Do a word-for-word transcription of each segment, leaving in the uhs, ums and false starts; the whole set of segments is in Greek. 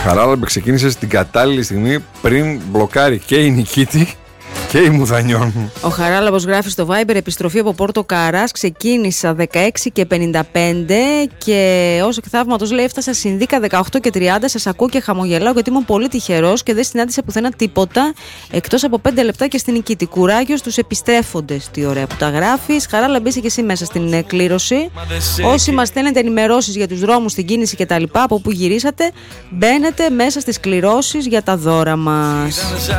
Χαράλαμπε, ξεκίνησε στην κατάλληλη στιγμή πριν μπλοκάρει και η Νικήτη και η Μουδανιών μου. Ο Χαράλαμπος γράφει στο Viber: επιστροφή από Πόρτο Κάρας. Ξεκίνησα δεκαέξι και πενήντα πέντε και όσο και θαύματος λέει έφτασα συνδίκα δεκαοκτώ και τριάντα. Σας ακούω και χαμογελάω γιατί ήμουν πολύ τυχερός και δεν συνάντησα πουθενά τίποτα εκτός από πέντε λεπτά και στην Νικήτη. Κουράγιο στους επιστρέφοντες. Τι ωραία που τα γράφεις. Χαράλαμπε, είσαι και εσύ μέσα στην κλήρωση. Όσοι μας στέλνετε ενημερώσεις για τους δρόμους, την κίνηση κτλ. Από που γυρίσατε, μπαίνετε μέσα στις κληρώσεις για τα δώρα μας.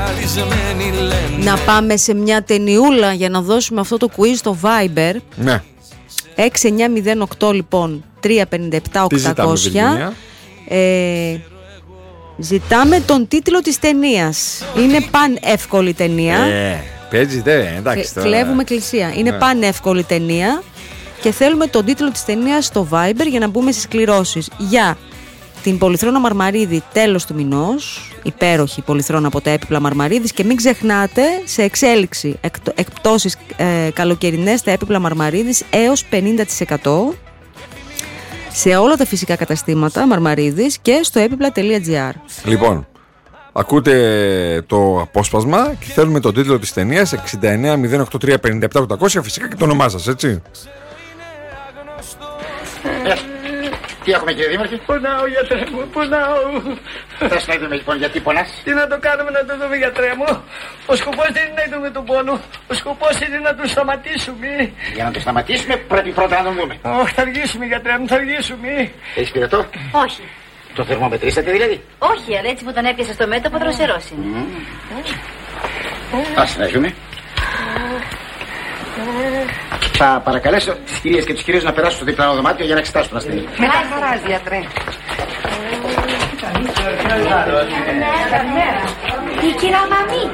Να πάμε σε μια ταινιούλα για να δώσουμε αυτό το quiz στο Viber. Ναι. έξι εννιά μηδέν οκτώ λοιπόν τρία πέντε επτά οκτακόσια. Ε, ζητάμε τον τίτλο της ταινίας. Είναι πανεύκολη ταινία. Ε, παίζει δε, εντάξει τώρα. Κλέβουμε εκκλησία. Είναι ναι. πανεύκολη ταινία και θέλουμε τον τίτλο της ταινίας στο Viber για να μπούμε στις κληρώσεις. Για την Πολυθρόνα Μαρμαρίδη τέλος του μηνός, υπέροχη Πολυθρόνα από τα έπιπλα Μαρμαρίδης, και μην ξεχνάτε σε εξέλιξη εκπτώσεις ε, καλοκαιρινές στα έπιπλα Μαρμαρίδης έως πενήντα τοις εκατό σε όλα τα φυσικά καταστήματα Μαρμαρίδης και στο έπιπλα τελεία τζι άρ. Λοιπόν, ακούτε το απόσπασμα και θέλουμε τον τίτλο της ταινίας εξήντα εννιά μηδέν οκτώ τρία πενήντα επτά οκτακόσια, φυσικά και το όνομά σας, έτσι. Τι έχουμε, κύριε Δήμαρχε? Πονάω, γιατρέ μου, πονάω. Θες να δούμε λοιπόν γιατί πονάς? Τι να το κάνουμε να το δούμε, γιατρέ μου? Ο σκοπός δεν είναι να δούμε τον πόνο. Ο σκοπός είναι να τον σταματήσουμε. Για να τον σταματήσουμε πρέπει πρώτα να τον δούμε. Όχι, θα αργήσουμε, γιατρέ μου, θα αργήσουμε. Έχεις πειρατό? Όχι. Το θερμομετρήσατε δηλαδή? Όχι, αλλά έτσι που τον έπιασα στο μέτωπο δροσερός είναι. Ας συνεχίσουμε. Θα παρακαλέσω τις κυρίες και τους κυρίους να περάσουν στο διπλανό δωμάτιο για να εξετάσουν τον ασθενή. Με τα χαράς, γιατρέ. Η κυρία Μαμή.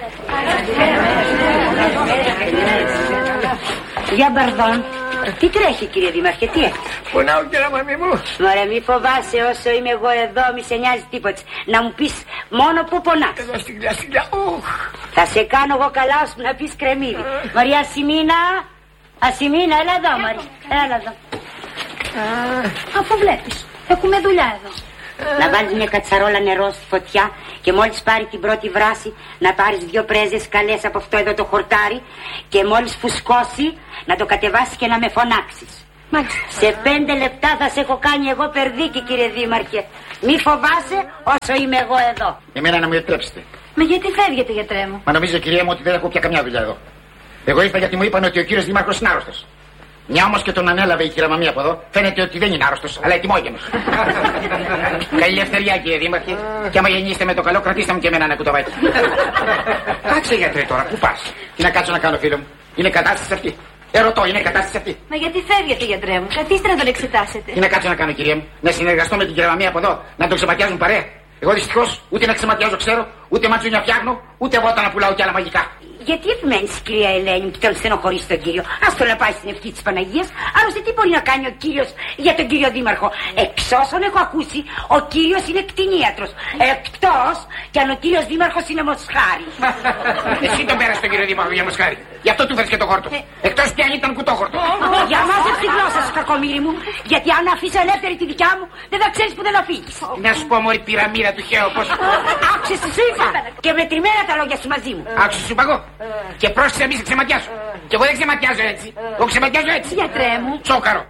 Για μπαρδόν. Τι τρέχει, κύριε Δήμαρχε, τι έχεις? Πονάω, κυρία Μαμή μου. Μωρέ, μη φοβάσαι, όσο είμαι εγώ εδώ, μη σε νοιάζει τίποτα. Να μου πεις μόνο που πονάς. Εδώ στην κλασσίλια. Θα σε κάνω εγώ καλά ώσπου να πεις κρεμμύδι. Μωρή, Ασημίνα. Ασημίνα, έλα εδώ, μωρή. Έλα εδώ. Αφού βλέπεις, έχουμε δουλειά εδώ. Να βάλεις μια κατσαρόλα νερό στη φωτιά και μόλις πάρει την πρώτη βράση να πάρεις δύο πρέζες καλές από αυτό εδώ το χορτάρι και μόλις φουσκώσει να το κατεβάσεις και να με φωνάξεις. Μάλιστα. Σε πέντε λεπτά θα σε έχω κάνει εγώ περδίκη, κύριε Δήμαρχε. Μη φοβάσαι όσο είμαι εγώ εδώ. Εμένα να μου επιτρέψετε. Μα γιατί φεύγετε, γιατρέ μου? Μα νομίζω, κυρία μου, ότι δεν έχω πια καμιά δουλειά εδώ. Εγώ ήρθα γιατί μου είπαν ότι ο κύριος Δήμαρχος είναι άρρωστος. Μια όμως και τον ανέλαβε η κυρία Μαμή από εδώ, φαίνεται ότι δεν είναι άρρωστος, αλλά ετοιμόγενος. Καλή ελευθερία, κύριε Δήμαρχε. Και άμα γεννήσετε με το καλό, κρατήστε μου και εμένα ένα κουταβάκι. Κάτσε, γιατρέ, τώρα, πού πας? Τι να κάτσω να κάνω, φίλο μου? Είναι κατάσταση αυτή. Ερωτώ, είναι κατάσταση αυτή. Μα γιατί φεύγετε, γιατρέ μου? Καθίστε να τον εξετάσετε. Τι να κάτσω να κάνω, κυρία μου? Να συνεργαστώ με την κυρία Μαμή από εδώ, να τον ξεματιάζουν παρέα? Εγώ δυστυχώς ούτε να ξεματιάζω ξέρω, ούτε ματζούνια φτιάχνω, ούτε βότα να πουλάω κι άλλα μαγικά. Γιατί επιμένεις, κυρία Ελένη, και τον στενοχωρείς τον κύριο? Ας το να πάει στην ευχή της Παναγίας. Άλλωστε, τι μπορεί να κάνει ο κύριος για τον κύριο Δήμαρχο? Εξ όσων έχω ακούσει, ο κύριος είναι κτηνίατρος. Εκτός κι αν ο κύριος Δήμαρχος είναι μοσχάρι. Εσύ τον πέρασε τον κύριο Δήμαρχο για μοσχάρι. Γι' αυτό του φέρεις και το χόρτο. Εκτός κι αν ήταν κουτόχορτο. Για μάζεψε τη γλώσσα σου, κακομοίρη μου. Γιατί αν αφήσω ελεύθερη τη δικιά μου, δεν θα ξέρεις που δεν θα φύγεις. Να σου πω, μωρή πυραμίδα του χέου, πώς. Άκουσε, σου είπα. Και μετρημένα τα λόγια σου μαζί μου. Άκουσε, σου παγώ. Και πρόσεξε, μη σε ξεματιάσω. Και εγώ δεν ξεματιάζω έτσι. Εγώ ξεματιάζω έτσι. Γιατρέ μου. Τσόκαρο.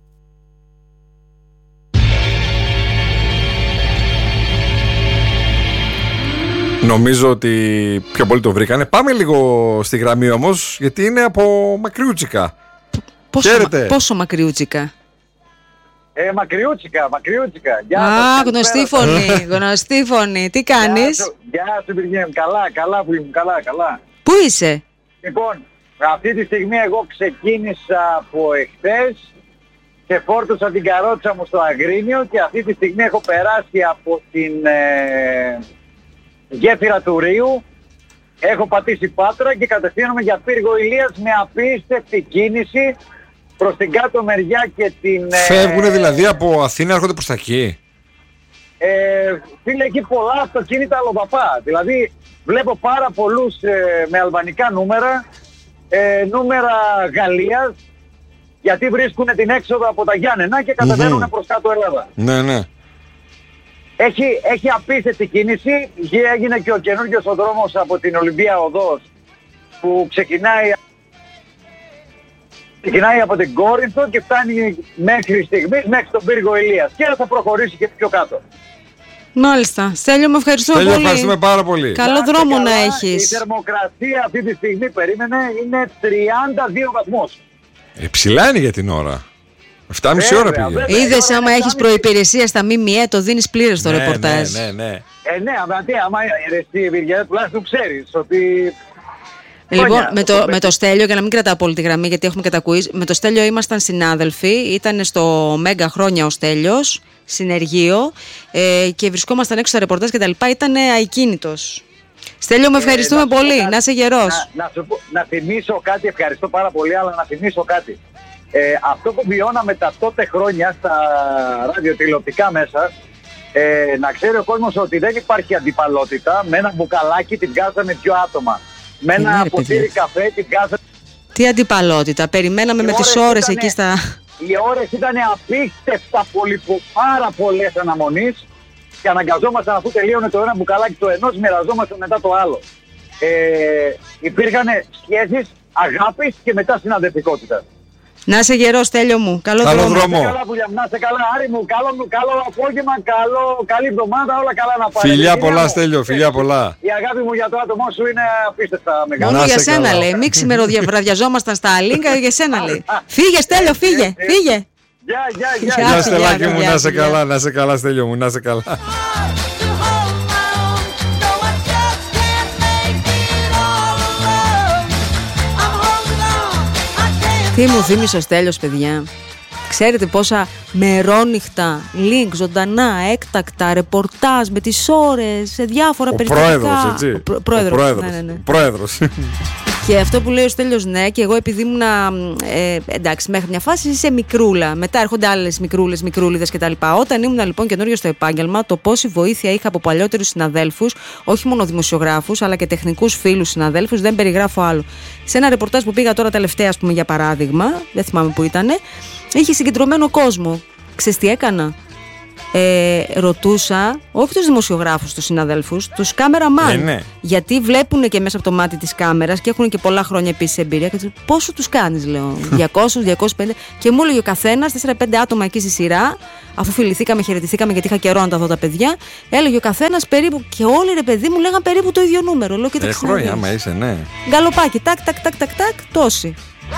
Νομίζω ότι πιο πολύ το βρήκανε. Πάμε λίγο στη γραμμή όμως, γιατί είναι από μακριούτσικα. Πόσο, μα, πόσο μακριούτσικα? Ε, μακριούτσικα, μακριούτσικα. Α, γνωστή φωνή, γνωστή φωνή. Τι κάνεις? Γεια σου, Βυργίνη. Καλά, καλά που είμαι, καλά, καλά. Πού είσαι? Λοιπόν, αυτή τη στιγμή εγώ ξεκίνησα από εχθές και φόρτωσα την καρότσα μου στο Αγρίνιο και αυτή τη στιγμή έχω περάσει από την ε, γέφυρα του Ρίου, έχω πατήσει Πάτρα και κατευθύνομαι για Πύργο Ηλίας με απίστευτη κίνηση προς την κάτω μεριά και την... Φεύγουνε δηλαδή από Αθήνα, έρχονται προς τα εκεί? Ε, φίλε, εκεί πολλά αυτοκίνητα αλλοδαπά. Δηλαδή βλέπω πάρα πολλούς ε, με αλβανικά νούμερα, ε, νούμερα Γαλλίας, γιατί βρίσκουν την έξοδο από τα Γιάννενα και κατεβαίνουν mm-hmm. προς κάτω Ελλάδα. Ναι, ναι. Έχει, έχει απίστευτη κίνηση. Έγινε και ο καινούργιος ο δρόμος από την Ολυμπία Οδός που ξεκινάει, ξεκινάει από την Κόρινθο και φτάνει μέχρι στιγμής μέχρι τον πύργο Ηλίας και θα προχωρήσει και πιο κάτω. Μάλιστα. Στέλιο, με ευχαριστούμε Στέλιο, πολύ. ευχαριστούμε πάρα πολύ. Καλό Άστε δρόμο καλά, να έχεις. Η θερμοκρασία αυτή τη στιγμή, περίμενε, είναι τριάντα δύο βαθμούς. Ε, ψηλά είναι για την ώρα. εφτά και μισή ώρα Βέβαια, πήγε. βέβαια. Είδες, Ωραία, άμα είναι έχεις άμεση. προϋπηρεσία στα ΜΜΕ, το δίνεις πλήρες το Ναι, ρεπορτάζ. ναι, ναι, ναι. Ε, ναι, αλλά τι, άμα ρε, εσύ, Βυργέ, τουλάχιστον ξέρεις ότι... Λοιπόν, Χρόνια, με το το, παιδί. με το Στέλιο, για να μην κρατάω πολύ τη γραμμή, γιατί έχουμε και τα quiz, με το Στέλιο ήμασταν συνάδελφοι, ήταν στο Μέγκα χρόνια ο Στέλιος, συνεργείο, ε, και βρισκόμασταν έξω στα ρεπορτάζ και τα λοιπά, ήταν αικίνητος. Στέλιο, με ευχαριστούμε Ε, να σου πω πολύ, κάτι. να είσαι γερός. Να, να, σου πω- να θυμίσω κάτι, ευχαριστώ πάρα πολύ, αλλά να θυμίσω κάτι. Ε, αυτό που βιώναμε τα τότε χρόνια στα ραδιοτηλεοπτικά μέσα, ε, να ξέρει ο κόσμος ότι δεν υπάρχει αντιπαλότητα. Με ένα μπουκαλάκι την βγάζαμε δύο άτομα. Με Ναι, ένα ρε, ποτήρι παιδιά. καφέ την βγάζαμε. Τι αντιπαλότητα, περιμέναμε Οι με τις ώρες ώρες ήτανε- εκεί στα... Οι ώρες ήταν απίστευτα πολύ, πάρα πολλές αναμονής και αναγκαζόμασταν, αφού τελείωνε το ένα μπουκαλάκι το ενός, μοιραζόμασταν μετά το άλλο. Ε, υπήρχαν σχέσεις αγάπης και μετά συναδελφικότητα. Να είσαι γερός, Στέλιο μου, καλό, Καλό δρόμο. δρόμο. Να είστε καλά, Βουλιά μου, να είστε καλά, Άρη μου, καλό, καλό απόγευμα, καλό, καλή εβδομάδα, όλα καλά να πάρετε. Φιλιά Η πολλά, Νέα μου, Στέλιο, φιλιά πολλά. Η αγάπη μου για το άτομό σου είναι απίστευτα μεγάλη. Μόνο Να για είσαι σένα καλά. λέει, μην ξημεροβραδιαζόμασταν στα Αλίγκα, για σένα λέει. Φύγε, Στέλιο, φύγε, φύγε. Γεια, γεια, γεια. Γεια. Γεια φιλιά, Στελάκι μου, φιλιά, να σε φιλιά. καλά, να σε καλά Στέλιο μου, να σε καλά. Τι μου θύμισε ο Στέλιος, παιδιά. Ξέρετε πόσα μερόνυχτα, link, ζωντανά, έκτακτα, ρεπορτάζ με τις ώρες, σε διάφορα Ο περιστατικά. πρόεδρος, έτσι. Ο πρό- Ο πρόεδρος, πρόεδρος. ναι, ναι, ναι. Πρόεδρος. Και αυτό που λέει ο Στέλιος, ναι, και εγώ επειδή ήμουν. Ε, εντάξει, μέχρι μια φάση είσαι μικρούλα. Μετά έρχονται άλλες μικρούλες, μικρούλιδες κτλ. Όταν ήμουν λοιπόν καινούριο στο επάγγελμα, το πόση βοήθεια είχα από παλιότερους συναδέλφους, όχι μόνο δημοσιογράφους, αλλά και τεχνικούς φίλους συναδέλφους, δεν περιγράφω άλλο. Σε ένα ρεπορτάζ που πήγα τώρα τελευταία, ας πούμε, για παράδειγμα, δεν θυμάμαι που ήταν, είχε συγκεντρωμένο κόσμο. Ξέρεις τι έκανα? Ε, ρωτούσα, όχι τους δημοσιογράφους, τους συναδέλφους, τους κάμεραμαν. Ε, ναι. Γιατί βλέπουν και μέσα από το μάτι της κάμερας και έχουν και πολλά χρόνια επίσης εμπειρία. Και τους λέω, πόσο τους κάνεις, λέω, διακόσια, διακόσια πενήντα. Και μου έλεγε ο καθένας, τέσσερα πέντε άτομα εκεί στη σειρά, αφού φιληθήκαμε, χαιρετηθήκαμε, γιατί είχα καιρό να τα δω τα παιδιά, έλεγε ο καθένας περίπου, και όλοι ρε παιδί μου λέγαν περίπου το ίδιο νούμερο. Λέω, Ε, κοίταξε να χρόνια, δεις. άμα είσαι, ναι. Γκαλοπάκι, τάκ, τάκ, τάκ, τάκ, τάκ, τόσοι.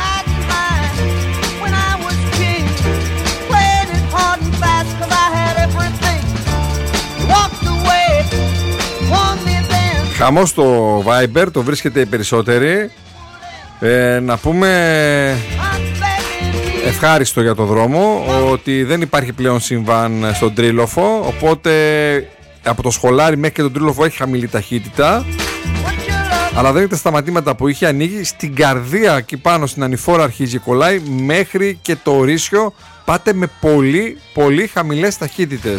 Χαμός στο Viber, το βρίσκεται οι περισσότεροι. Ε, να πούμε ευχάριστο για το δρόμο ότι δεν υπάρχει πλέον συμβάν στον Τρίλοφο, οπότε από το Σχολάρι μέχρι και τον Τρίλοφο έχει χαμηλή ταχύτητα, αλλά δεν είναι τα σταματήματα που είχε, ανοίγει στην καρδία εκεί πάνω στην ανηφόρα, αρχίζει και κολλάει μέχρι και το Ορίσιο. Πάτε με πολύ πολύ χαμηλές ταχύτητες.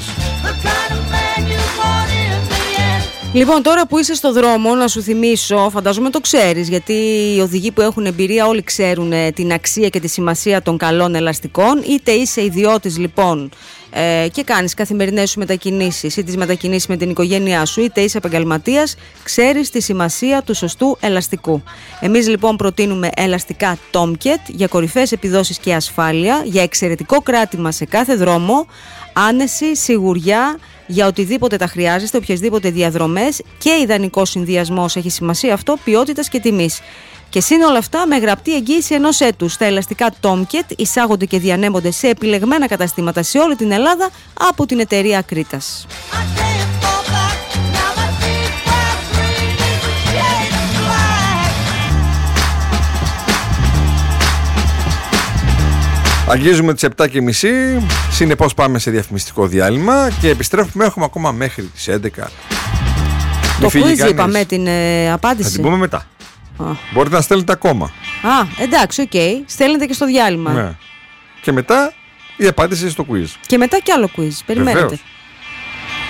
Λοιπόν, τώρα που είσαι στο δρόμο, να σου θυμίσω, φαντάζομαι το ξέρεις, γιατί οι οδηγοί που έχουν εμπειρία όλοι ξέρουν ε, την αξία και τη σημασία των καλών ελαστικών. Είτε είσαι ιδιώτης λοιπόν ε, και κάνεις καθημερινές σου μετακινήσεις ή τις μετακινήσεις με την οικογένειά σου, είτε είσαι επαγγελματίας, ξέρεις τη σημασία του σωστού ελαστικού. Εμείς λοιπόν προτείνουμε ελαστικά Tomcat για κορυφαίες επιδόσεις και ασφάλεια, για εξαιρετικό κράτημα σε κάθε δρόμο, άνεση, σιγουριά, για οτιδήποτε τα χρειάζεστε, οποιασδήποτε διαδρομές, και ιδανικός συνδυασμός, έχει σημασία αυτό, ποιότητας και τιμής. Και συν όλα αυτά με γραπτή εγγύηση ενός έτους. Τα ελαστικά Tomcat εισάγονται και διανέμονται σε επιλεγμένα καταστήματα σε όλη την Ελλάδα από την εταιρεία Κρήτας. Αγγίζουμε τις επτά και μισή, συνεπώς πάμε σε διαφημιστικό διάλειμμα και επιστρέφουμε, έχουμε ακόμα μέχρι τις έντεκα. Το φύγει quiz κανείς. είπαμε την ε, απάντηση. Θα την πούμε μετά. Α. Μπορείτε να στέλνετε ακόμα. Α, εντάξει, οκ. Okay. Στέλνετε και στο διάλειμμα. Ναι. Και μετά η απάντηση στο quiz. Και μετά κι άλλο quiz. Περιμένετε. Βεβαίως.